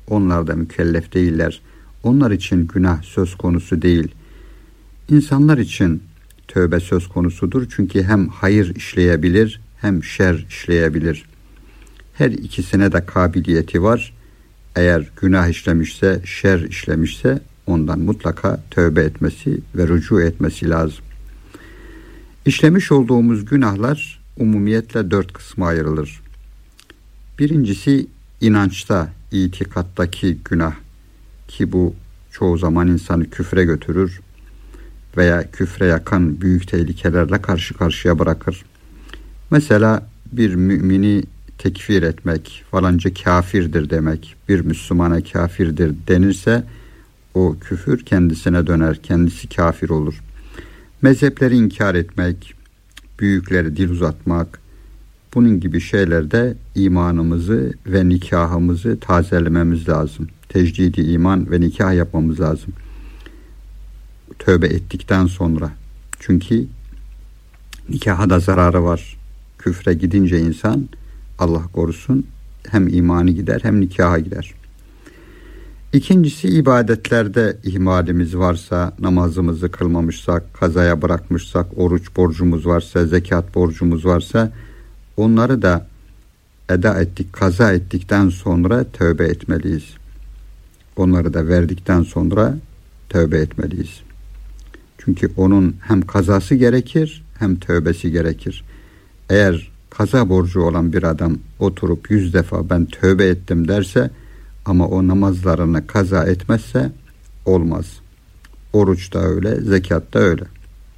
Onlar da mükellef değiller. Onlar için günah söz konusu değil. İnsanlar için tövbe söz konusudur. Çünkü hem hayır işleyebilir hem şer işleyebilir. Her ikisine de kabiliyeti var. Eğer günah işlemişse, şer işlemişse ondan mutlaka tövbe etmesi ve rücu etmesi lazım. İşlemiş olduğumuz günahlar umumiyetle 4 kısma ayrılır. Birincisi inançta, itikattaki günah ki bu çoğu zaman insanı küfre götürür veya küfre yakan büyük tehlikelerle karşı karşıya bırakır. Mesela bir mümini tekfir etmek, falanca kafirdir demek, bir Müslümana kafirdir denirse o küfür kendisine döner, kendisi kafir olur. Mezhepleri inkar etmek, büyükleri dil uzatmak, bunun gibi şeylerde imanımızı ve nikahımızı tazelememiz lazım. Tecdidi iman ve nikah yapmamız lazım. Tövbe ettikten sonra. Çünkü nikaha da zararı var. Küfre gidince insan, Allah korusun, hem imanı gider hem nikaha gider. İkincisi ibadetlerde ihmalimiz varsa, namazımızı kılmamışsak, kazaya bırakmışsak, oruç borcumuz varsa, zekat borcumuz varsa onları da eda ettik, kaza ettikten sonra tövbe etmeliyiz. Onları da verdikten sonra tövbe etmeliyiz. Çünkü onun hem kazası gerekir hem tövbesi gerekir. Eğer kaza borcu olan bir adam oturup 100 defa ben tövbe ettim derse ama o namazlarını kaza etmezse olmaz. Oruç da öyle, zekat da öyle.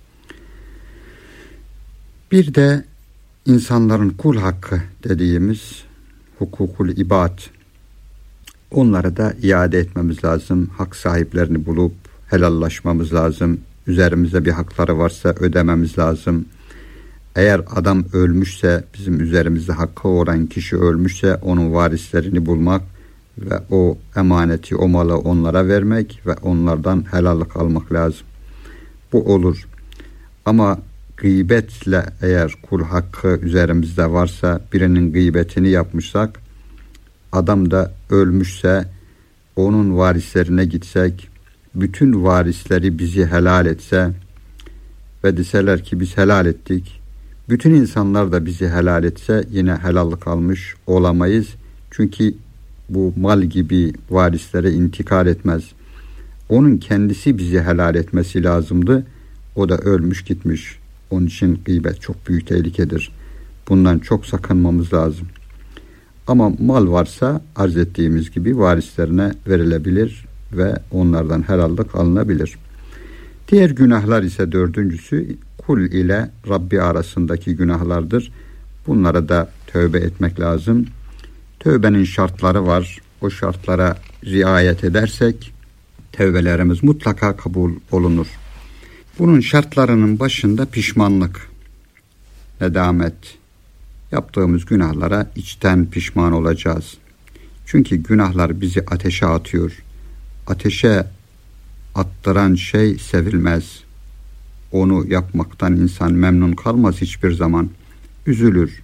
Bir de insanların kul hakkı dediğimiz hukukul ibad, onları da iade etmemiz lazım. Hak sahiplerini bulup helallaşmamız lazım. Üzerimizde bir hakları varsa ödememiz lazım. Eğer adam ölmüşse, bizim üzerimizde hakkı olan kişi ölmüşse onun varislerini bulmak ve o emaneti, o malı onlara vermek ve onlardan helallik almak lazım. Bu olur. Ama gıybetle eğer kul hakkı üzerimizde varsa, birinin gıybetini yapmışsak, adam da ölmüşse, onun varislerine gitsek, bütün varisleri bizi helal etse ve deseler ki biz helal ettik, bütün insanlar da bizi helal etse yine helallik almış olamayız. Çünkü bu mal gibi varislere intikal etmez. Onun kendisi bizi helal etmesi lazımdı. O da ölmüş gitmiş. Onun için gıybet çok büyük tehlikedir. Bundan çok sakınmamız lazım. Ama mal varsa arz ettiğimiz gibi varislerine verilebilir ve onlardan helallik alınabilir. Diğer günahlar ise dördüncüsü kul ile Rabbi arasındaki günahlardır. Bunlara da tövbe etmek lazım. Tövbenin şartları var. O şartlara riayet edersek tövbelerimiz mutlaka kabul olunur. Bunun şartlarının başında pişmanlık, nedamet. Yaptığımız günahlara içten pişman olacağız. Çünkü günahlar bizi ateşe atıyor. Ateşe attıran şey sevilmez. Onu yapmaktan insan memnun kalmaz hiçbir zaman. Üzülür.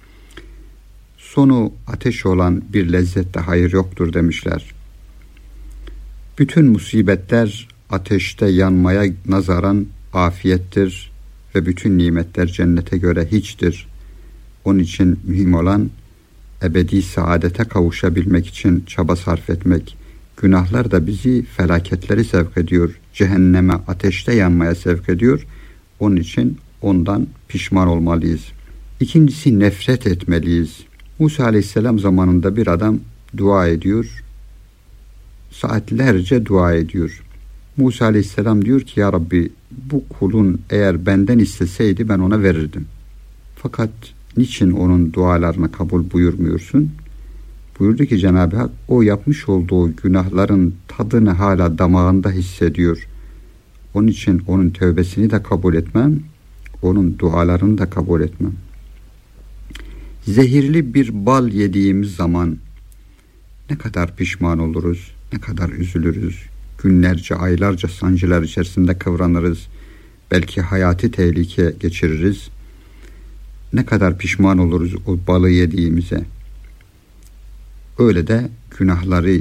Sonu ateş olan bir lezzette hayır yoktur demişler. Bütün musibetler ateşte yanmaya nazaran afiyettir ve bütün nimetler cennete göre hiçtir. Onun için mühim olan ebedi saadete kavuşabilmek için çaba sarf etmek. Günahlar da bizi felaketleri sevk ediyor. Cehenneme, ateşte yanmaya sevk ediyor. Onun için ondan pişman olmalıyız. İkincisi nefret etmeliyiz. Musa Aleyhisselam zamanında bir adam dua ediyor. Saatlerce dua ediyor. Musa Aleyhisselam diyor ki ya Rabbi bu kulun eğer benden isteseydi ben ona verirdim. Fakat niçin onun dualarını kabul buyurmuyorsun? Buyurdu ki Cenab-ı Hak o yapmış olduğu günahların tadını hala damağında hissediyor. Onun için onun tövbesini de kabul etmem, onun dualarını da kabul etmem. Zehirli bir bal yediğimiz zaman ne kadar pişman oluruz, ne kadar üzülürüz. Günlerce, aylarca sancılar içerisinde kıvranırız. Belki hayati tehlike geçiririz. Ne kadar pişman oluruz o balı yediğimize. Öyle de günahları